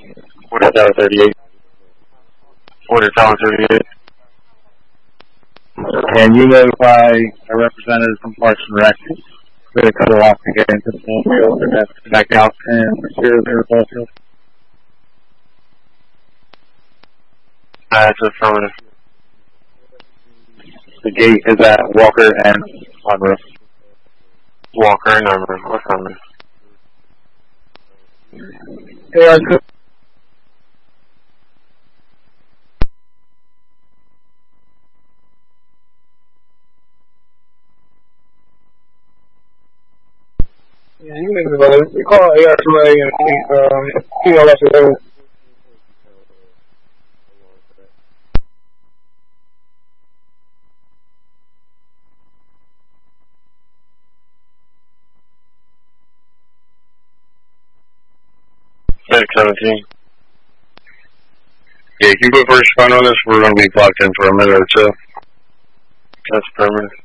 What is Tower 38? What is Tower 38? Can you notify a representative from Parks and Rec to cut it off and get into the ball field and then back out and secure the ball field? That's affirmative. The gate is at Walker and Monroe. Walker and Monroe. Affirmative. Yeah, yeah, you niggas about it. You call AR2A and email us at Medic 17. Yeah, can you go first respond on this? We're going to be clocked in for a minute or two. That's affirmative.